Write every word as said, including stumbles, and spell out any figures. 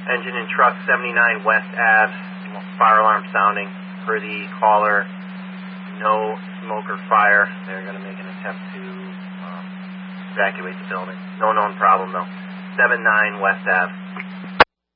Engine and truck seventy-nine West Ave, fire alarm sounding. Per the caller, no smoke or fire. They're going to make an attempt to um, evacuate the building. No known problem, though. seventy-nine West Ave.